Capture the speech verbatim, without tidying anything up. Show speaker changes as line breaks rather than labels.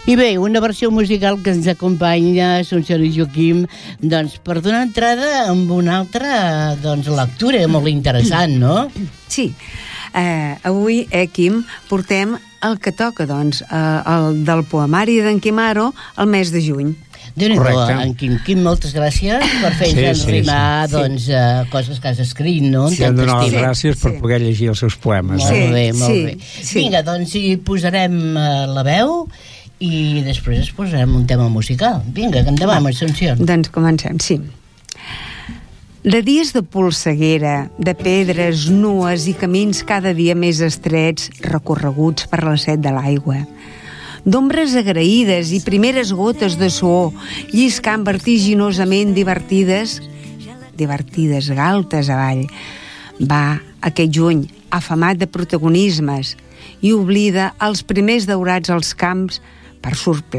I bé, una versió musical que ens acompanya Assumpció i Joaquim, doncs, per donar entrada amb una altra doncs, lectura molt interessant, no?
Sí. Eh, avui, eh, Quim, portem el que toca, doncs, eh, el del poemari d'en Quimaro el mes de juny.
Déu-n'hi-do, en Quim, Quim, moltes gràcies per fer-nos sí, enrimar sí, sí. doncs, uh, coses que has escrit, no?
Sí, hem de donar les gràcies sí. per poder llegir els seus poemes.
Molt
sí,
bé, molt
sí,
bé.
Sí.
Vinga, doncs hi posarem uh, la veu i després es posarem un tema musical. Vinga, que endavant, Assumpció.
Doncs comencem, sí. De dies de polseguera, de pedres nues i camins cada dia més estrets recorreguts per la set de l'aigua, d'ombres agraïdes i primeres gotes de suor lliscant vertiginosament divertides, divertides galtes avall, va aquest juny afamat de protagonismes i oblida els primers daurats als camps per sorpresa